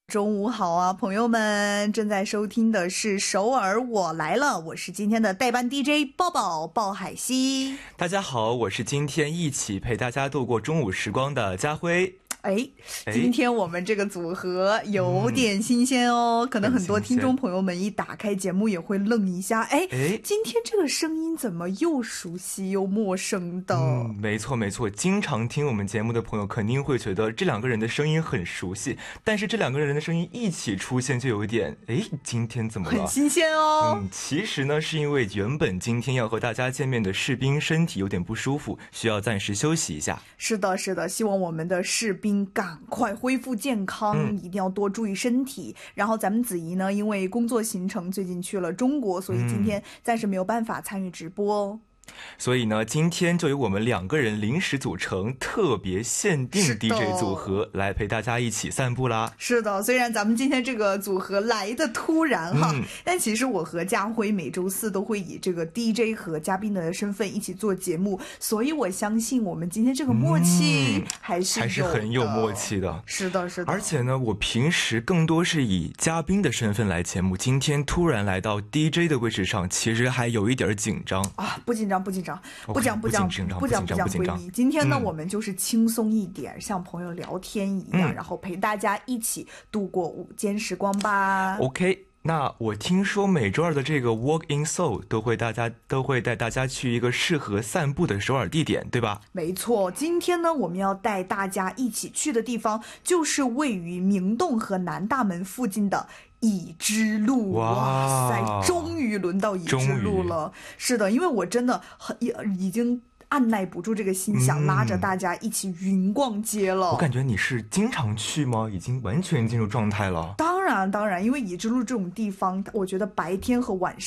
中午好啊，朋友们，正在收听的是首尔我来了，我是今天的代班 DJ 抱抱鲍海西。 大家好，我是今天一起陪大家度过中午时光的家辉。 今天我们这个组合有点新鲜哦，可能很多听众朋友们一打开节目也会愣一下，今天这个声音怎么又熟悉又陌生的？ 没错没错，经常听我们节目的朋友肯定会觉得这两个人的声音很熟悉，但是这两个人的声音一起出现就有一点，今天怎么了？ 很新鲜哦。 其实呢，是因为原本今天要和大家见面的士兵身体有点不舒服，需要暂时休息一下。 是的，是的，希望我们的士兵赶快恢复健康，一定要多注意身体。然后咱们子怡呢，因为工作行程最近去了中国，所以今天暂时没有办法参与直播哦。 所以呢，今天就由我们两个人临时组成特别限定 DJ 组合来陪大家一起散步啦。 是的，虽然咱们今天这个组合来的突然哈，但其实我和家辉每周四都会以这个 DJ 和嘉宾的身份一起做节目，所以我相信我们今天这个默契还是很有默契的。 是的，是的。 而且呢，我平时更多是以嘉宾的身份来节目，今天突然来到 DJ 的位置上，其实还有一点紧张啊。不紧张，不紧张，不讲闺蜜。今天呢，我们就是轻松一点，像朋友聊天一样，然后陪大家一起度过午间时光吧。 OK。那我听说每周二的这个 Walk in Seoul 都会带大家去一个适合散步的首尔地点，对吧？ 没错，今天呢，我们要带大家一起去的地方就是位于明洞和南大门附近的乙支路。哇塞，终于轮到乙支路了。是的，因为我真的已经按耐不住这个心想，拉着大家一起云逛街了。 我感觉你是经常去吗？已经完全进入状态了。 当然，因为乙支路这种地方，我觉得白天和晚